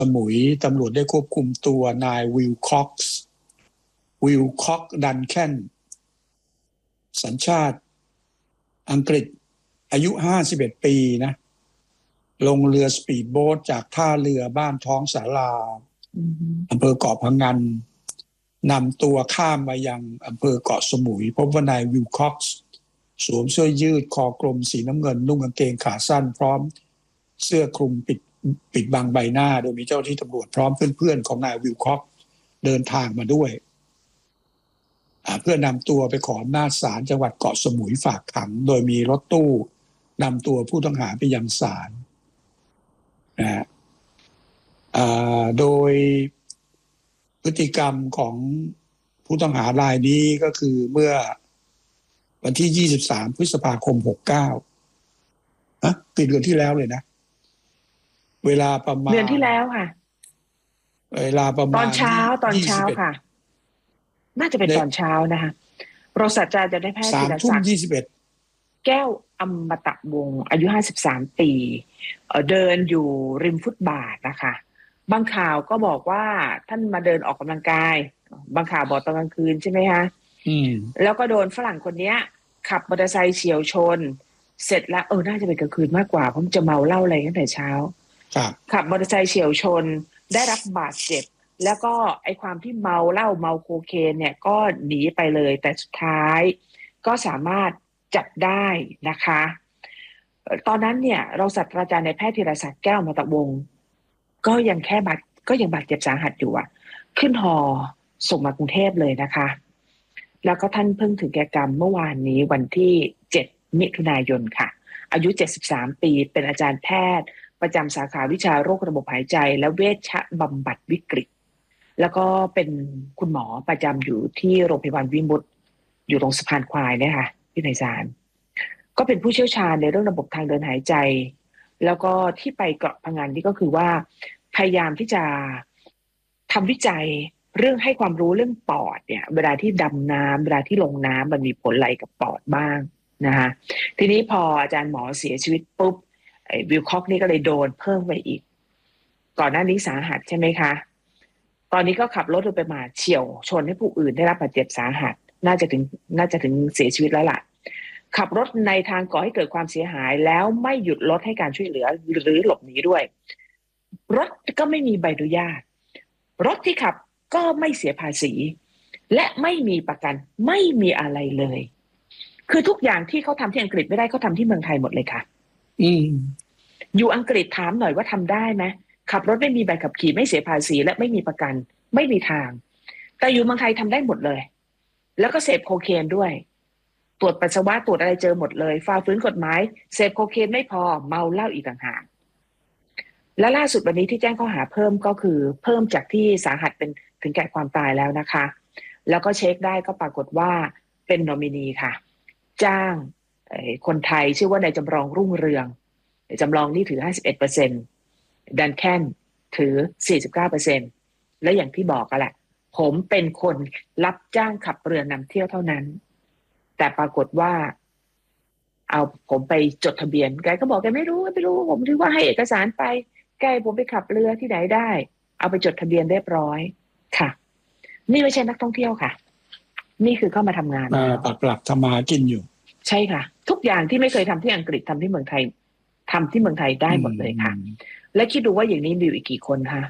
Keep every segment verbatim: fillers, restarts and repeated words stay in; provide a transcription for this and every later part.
มุยตำรวจได้ควบคุมตัวนายวิลค็อกซ์วิลค็อกดันแคนสัญชาติอังกฤษอายุห้าสิบเอ็ดปีนะลงเรือสปีดโบ๊ทจากท่าเรือบ้านท้องสาราอำเภอเกาะพะงันนำตัวข้ามมายังอำเภอเกาะสมุยพบว่านายวิลค็อกซ์สวมเสื้อยืดคอกลมสีน้ำเงินนุ่งกางเกงขาสั้นพร้อมเสื้อคลุมปิดปิดบังใบหน้าโดยมีเจ้าหน้าที่ตำรวจพร้อมเพื่อนๆของนายวิลค็อกซ์เดินทางมาด้วยเพื่อนำตัวไปขออำนาจศาลจังหวัดเกาะสมุยฝากขังโดยมีรถตู้นำตัวผู้ต้องหาไปยังศาลนะโดยพฤติกรรมของผู้ต้องหารายนี้ก็คือเมื่อวันที่ยี่สิบสามพฤษภาคมหกสิบเก้าฮะปีเดือนที่แล้วเลยนะเวลาประมาณเดือนที่แล้วค่ะเวลาประมาณตอนเช้าตอนเช้าค่ะน่าจะเป็นตอนเช้านะคะรองศาสตราจารย์นายแพทย์ธีรศักดิ์แก้วอมตะวงศ์อายุห้าสิบสามปีเดินอยู่ริมฟุตบาทนะคะบางข่าวก็บอกว่าท่านมาเดินออกกำลังกายบางข่าวบอกตอนกลางคืนใช่ไหมคะแล้วก็โดนฝรั่งคนนี้ขับมอเตอร์ไซค์เฉี่ยวชนเสร็จแล้วเออน่าจะเป็นกลางคืนมากกว่าเพราะมันจะเมาเหล้าอะไรตั้งแต่เช้าขับมอเตอร์ไซค์เฉี่ยวชนได้รับบาดเจ็บแล้วก็ไอความที่เมาเหล้าเมาโคเคนเนี่ยก็หนีไปเลยแต่สุดท้ายก็สามารถจับได้นะคะตอนนั้นเนี่ยเราศาสตราจารย์นายแพทย์ธีรศักดิ์แก้วอมตะวงศ์ก็ยังแค่บาดก็ยังบาดเจ็บสาหัสอยู่อ่ะขึ้นฮอส่งมากรุงเทพเลยนะคะแล้วก็ท่านเพิ่งถึงแก่กรรมเมื่อวานนี้วันที่เจ็ดมิถุนายนค่ะอายุเจ็ดสิบสามปีเป็นอาจารย์แพทย์ประจำสาขาวิชาโรคระบบหายใจและเวชบำบัดวิกฤตแล้วก็เป็นคุณหมอประจำอยู่ที่โรงพยาบาลวิมุตติอยู่ตรงสะพานควายเนี่ยค่ะที่ไพศาลก็เป็นผู้เชี่ยวชาญในเรื่องระบบทางเดินหายใจแล้วก็ที่ไปเกาะพะงันนี่ก็คือว่าพยายามที่จะทำวิจัยเรื่องให้ความรู้เรื่องปอดเนี่ยเวลาที่ดำน้ำเวลาที่ลงน้ำมันมีผลอะไรกับปอดบ้างนะคะทีนี้พออาจารย์หมอเสียชีวิตปุ๊บวิลค็อกนี่ก็เลยโดนเพิ่มไปอีกก่อนหน้านี้สาหัสใช่ไหมคะตอนนี้ก็ขับรถไปมาเฉี่ยวชนให้ผู้อื่นได้รับบาดเจ็บสาหัสน่าจะถึงน่าจะถึงเสียชีวิตแล้วล่ะขับรถในทางก่อให้เกิดความเสียหายแล้วไม่หยุดรถให้การช่วยเหลือหรือหลบหนีด้วยรถก็ไม่มีใบอนุญาตรถที่ขับก็ไม่เสียภาษีและไม่มีประกันไม่มีอะไรเลยคือทุกอย่างที่เขาทำที่อังกฤษไม่ได้เขาทำที่เมืองไทยหมดเลยค่ะอืมอยู่อังกฤษถามหน่อยว่าทำได้ไหมขับรถไม่มีใบขับขี่ไม่เสียภาษีและไม่มีประกันไม่มีทางแต่อยู่เมืองไทยทำได้หมดเลยแล้วก็เสพโคเคนด้วยตรวจปัสสาวะตรวจอะไรเจอหมดเลยฝ่าฝืนกฎหมายเสพโคเคนไม่พอเมาเหล้าอีกต่างหากและล่าสุดวันนี้ที่แจ้งข้อหาเพิ่มก็คือเพิ่มจากที่สาหัสเป็นถึงแก่ความตายแล้วนะคะแล้วก็เช็คได้ก็ปรากฏว่าเป็นนอมินีค่ะจ้างคนไทยชื่อว่านายจำลองรุ่งเรืองจำลองนี่ถือ ห้าสิบเอ็ดเปอร์เซ็นต์ ดันแคนถือ สี่สิบเก้าเปอร์เซ็นต์ และอย่างที่บอกกันแหละผมเป็นคนรับจ้างขับเรือนำเที่ยวเท่านั้นแต่ปรากฏว่าเอาผมไปจดทะเบียนแกก็บอกแกไม่รู้ไม่รู้ผมถือว่าให้เอกสารไปแกผมไปขับเรือที่ไหนได้เอาไปจดทะเบียนเรียบร้อยค่ะนี่ไม่ใช่นักท่องเที่ยวค่ะนี่คือเข้ามาทำงานมาปักหลักทำมากินอยู่ใช่ค่ะทุกอย่างที่ไม่เคยทำที่อังกฤษทำที่เมืองไทยทำที่เมืองไทยได้หมดเลยค่ะและคิดดูว่าอย่างนี้มีอยู่อีกกี่คนคะ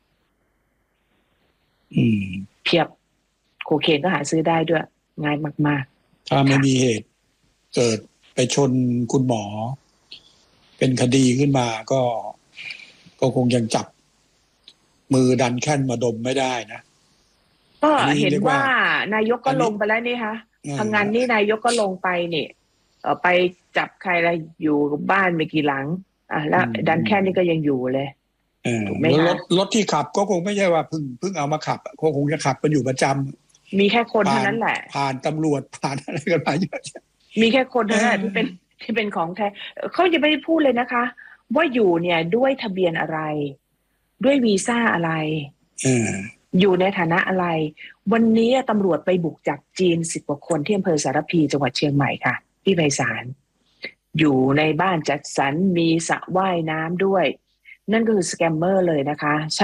อืมเพียบโคเคนก็หาซื้อได้ด้วยง่ายมากๆถ้าไม่มีเหตุเกิดไปชนคุณหมอเป็นคดีขึ้นมาก็ก็คงยังจับมือดันแค่นมาดมไม่ได้นะก็เห็นว่านายกก็ลงไปแล้วนี่คะทำงานนี่นายกก็ลงไปนี่เออไปจับใครอะไรอยู่บ้านไม่กี่หลังอ่ะแล้วดันแค่นนี่ก็ยังอยู่เลยถูกไหมคะรถรถที่ขับก็คงไม่ใช่ว่าเพิ่งเพิ่งเอามาขับก็คงจะขับกันอยู่ประจำมีแค่คนเท่านั้นแหละผ่านตำรวจผ่านอะไรกันมาเยอะมีแค่คนเท่านั้นที่เป็นที่เป็นของแท้เขาจะไม่ได้พูดเลยนะคะว่าอยู่เนี่ยด้วยทะเบียนอะไรด้วยวีซ่าอะไรอยู่ในฐานะอะไรวันนี้ตำรวจไปบุกจับจีนสิบกว่าคนที่อำเภอสารพีจังหวัดเชียงใหม่ค่ะที่ไพศาลอยู่ในบ้านจัดสรรมีสระว่ายน้ำด้วยนั่นก็คือสแกมเมอร์เลยนะคะ